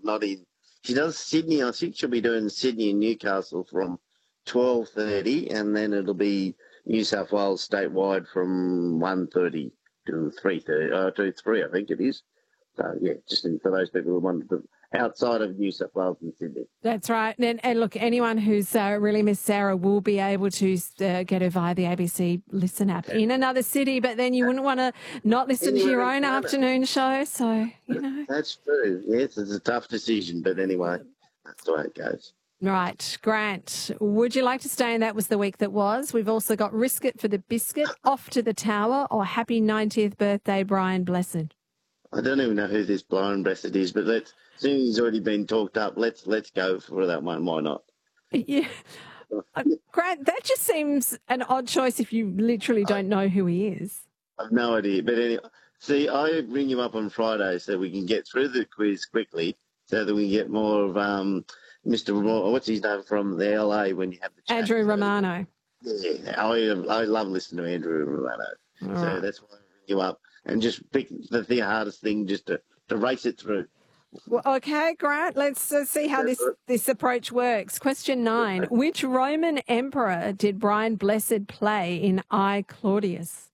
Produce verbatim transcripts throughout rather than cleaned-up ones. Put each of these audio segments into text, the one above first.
not in. She does Sydney. I think she'll be doing Sydney and Newcastle from twelve thirty, and then it'll be New South Wales statewide from one thirty to three thirty, uh, to three, I think it is. So, yeah, just for those people who wanted to, outside of New South Wales and Sydney. That's right. And, and look, anyone who's uh, really missed Sarah will be able to uh, get her via the A B C Listen app in another city, but then you wouldn't want to not listen to your own afternoon show. So, you know. That's true. Yes, it's a tough decision, but anyway, that's the way it goes. Right. Grant, would you like to stay in That Was the Week That Was? We've also got Risk It for the Biscuit, Off to the Tower, or Happy ninetieth Birthday, Brian Blessed. I don't even know who this Brian Blessed is, but let's, seeing he's already been talked up, let's let's go for that one. Why not? Yeah. Uh, Grant, that just seems an odd choice if you literally don't know who he is. I've no idea. But anyway, see, I ring you up on Friday so we can get through the quiz quickly so that we can get more of um, Mister Ro- what's his name from the L A when you have the chat. Andrew Romano. Yeah, I, I love listening to Andrew Romano. All so right. That's why I ring you up and just pick the, the hardest thing just to, to race it through. Well, okay, Grant, let's uh, see how this, this approach works. Question nine. Which Roman emperor did Brian Blessed play in I, Claudius?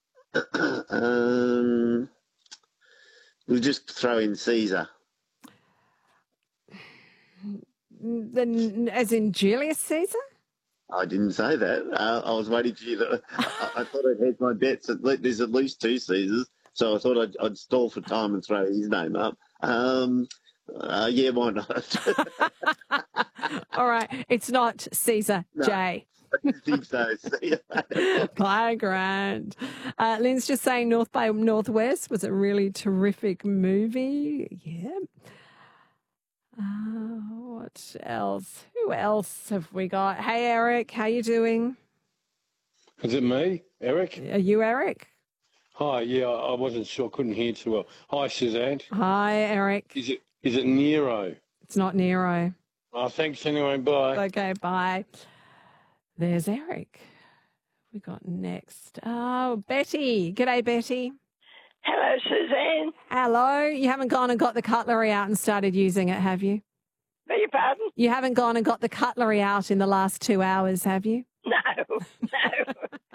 um, we'll just throw in Caesar. The, as in Julius Caesar? I didn't say that. Uh, I was waiting for you to... I, I thought I'd hedge my bets. At least, there's at least two Caesars, so I thought I'd, I'd stall for time and throw his name up. Um, uh, yeah, why not? All right. It's not Caesar no, J. I didn't think so. Bye, Grant. Uh, Lynn's just saying North by Northwest was a really terrific movie. Yeah. Uh, what else? Who else have we got? Hey, Eric. How you doing? Is it me, Eric? Are you Eric? Hi, yeah, I wasn't sure, couldn't hear too well. Hi, Suzanne. Hi, Eric. Is it is it Nero? It's not Nero. Oh, thanks anyway, bye. Okay, bye. There's Eric. We got next. Oh, Betty. G'day, Betty. Hello, Suzanne. Hello. You haven't gone and got the cutlery out and started using it, have you? Beg your pardon? You haven't gone and got the cutlery out in the last two hours, have you? No, no.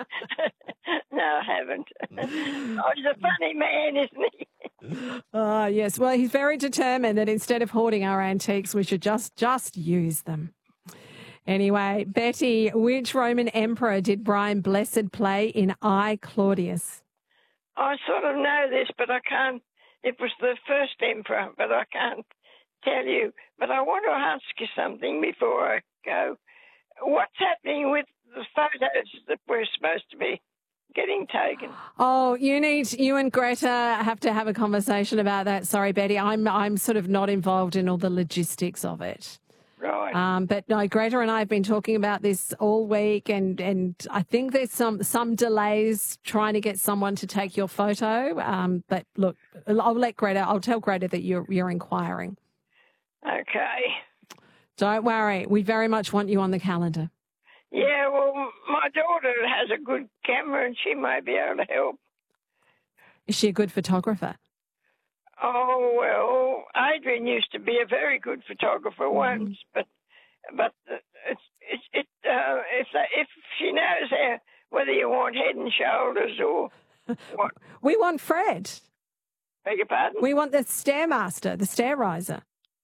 No, I haven't. Oh, he's a funny man, isn't he? Oh, yes. Well, he's very determined that instead of hoarding our antiques, we should just, just use them. Anyway, Betty, which Roman emperor did Brian Blessed play in I, Claudius? I sort of know this, but I can't. It was the first emperor, but I can't tell you. But I want to ask you something before I go. What's happening with the photos that we're supposed to be getting taken? Oh, you need you and Greta have to have a conversation about that. Sorry, Betty, I'm I'm sort of not involved in all the logistics of it. Right. Um, but no, Greta and I have been talking about this all week, and, and I think there's some some delays trying to get someone to take your photo. Um, but look, I'll let Greta. I'll tell Greta that you're you're inquiring. Okay. Don't worry. We very much want you on the calendar. Yeah, well, my daughter has a good camera and she may be able to help. Is she a good photographer? Oh, well, Adrian used to be a very good photographer once, but but it's, it's, it, uh, if, if she knows how, whether you want head and shoulders or what. We want Fred. Beg your pardon? We want the Stairmaster, the stair riser.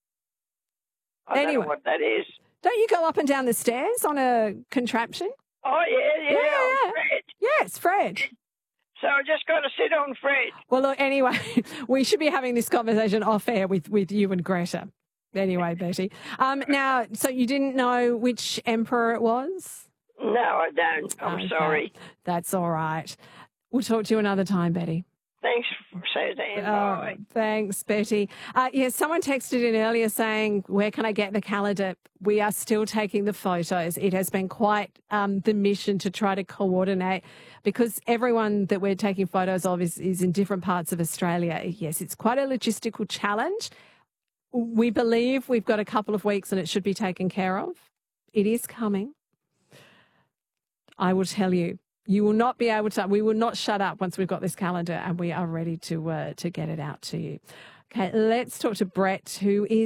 I don't anyway. know what that is. Don't you go up and down the stairs on a contraption? Oh, yeah, yeah, Yeah. on Fred. Yes, Fred. So I just got to sit on Fred. Well, look, anyway, we should be having this conversation off air with, with you and Greta. Anyway, Betty. Um, now, so you didn't know which emperor it was? No, I don't. I'm Okay. sorry. That's all right. We'll talk to you another time, Betty. Thanks, Suzanne. All Bye. right. Thanks, Betty. Uh, yes, someone texted in earlier saying, where can I get the calendar? We are still taking the photos. It has been quite um, the mission to try to coordinate because everyone that we're taking photos of is, is in different parts of Australia. Yes, it's quite a logistical challenge. We believe we've got a couple of weeks and it should be taken care of. It is coming. I will tell you. You will not be able to, we will not shut up once we've got this calendar and we are ready to uh, to get it out to you. Okay, let's talk to Brett, who is